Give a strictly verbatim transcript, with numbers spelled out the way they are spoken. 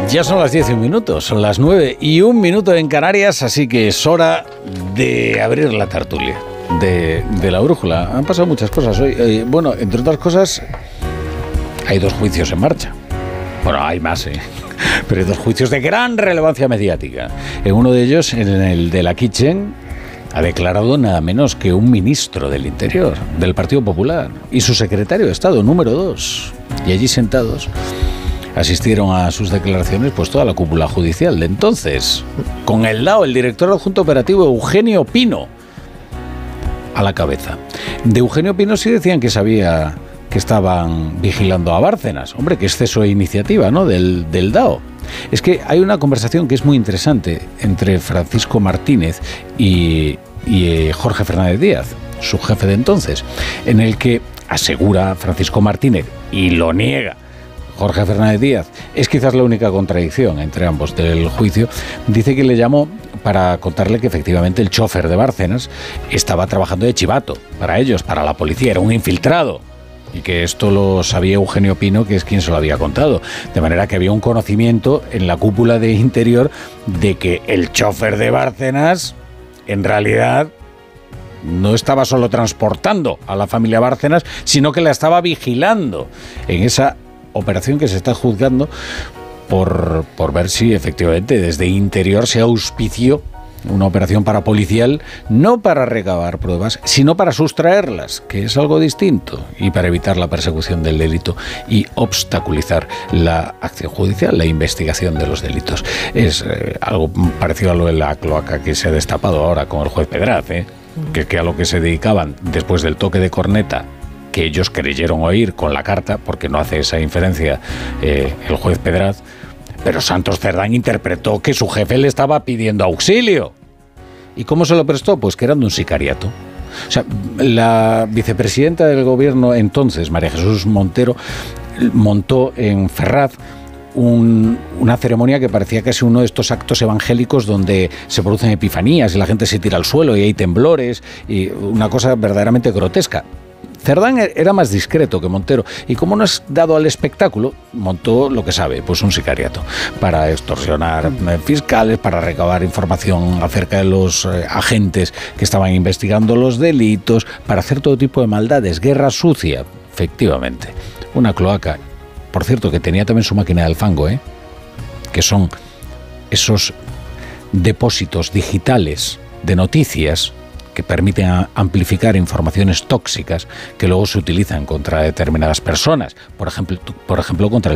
Ya son las diez y un minuto, son las nueve y un minuto en Canarias, así que es hora de abrir la tertulia de, de la brújula. Han pasado muchas cosas hoy. Eh, bueno, entre otras cosas, hay dos juicios en marcha. Bueno, hay más, ¿eh? Pero hay dos juicios de gran relevancia mediática. En uno de ellos, en el de la Kitchen, ha declarado nada menos que un ministro del Interior, del Partido Popular, y su secretario de Estado, número dos. Y allí sentados asistieron a sus declaraciones pues toda la cúpula judicial de entonces, con el D A O, el director adjunto operativo Eugenio Pino a la cabeza. De Eugenio Pino sí decían que sabía que estaban vigilando a Bárcenas. Hombre, qué exceso de iniciativa, ¿no?, del, del D A O. Es que hay una conversación que es muy interesante entre Francisco Martínez y, y eh, Jorge Fernández Díaz, su jefe de entonces, en el que asegura Francisco Martínez, y lo niega Jorge Fernández Díaz, es quizás la única contradicción entre ambos del juicio, dice que le llamó para contarle que efectivamente el chofer de Bárcenas estaba trabajando de chivato para ellos, para la policía, era un infiltrado, y que esto lo sabía Eugenio Pino, que es quien se lo había contado, de manera que había un conocimiento en la cúpula de Interior de que el chofer de Bárcenas en realidad no estaba solo transportando a la familia Bárcenas, sino que la estaba vigilando en esa operación que se está juzgando por, por ver si efectivamente desde Interior se auspició una operación parapolicial, no para recabar pruebas, sino para sustraerlas, que es algo distinto, y para evitar la persecución del delito y obstaculizar la acción judicial, la investigación de los delitos. Es eh, algo parecido a lo de la cloaca que se ha destapado ahora con el juez Pedraz, ¿eh? que, que a lo que se dedicaban después del toque de corneta que ellos creyeron oír con la carta, porque no hace esa inferencia eh, el juez Pedraz, pero Santos Cerdán interpretó que su jefe le estaba pidiendo auxilio. ¿Y cómo se lo prestó? Pues que eran de un sicariato. O sea, la vicepresidenta del gobierno entonces, María Jesús Montero, montó en Ferraz Un, una ceremonia que parecía casi uno de estos actos evangélicos donde se producen epifanías y la gente se tira al suelo y hay temblores, y una cosa verdaderamente grotesca. Cerdán era más discreto que Montero, y como no es dado al espectáculo, montó lo que sabe, pues un sicariato, para extorsionar fiscales, para recabar información acerca de los eh, agentes que estaban investigando los delitos, para hacer todo tipo de maldades, guerra sucia, efectivamente. Una cloaca, por cierto, que tenía también su máquina del fango, ¿eh? que son esos depósitos digitales de noticias que permiten amplificar informaciones tóxicas que luego se utilizan contra determinadas personas, por ejemplo, por ejemplo contra el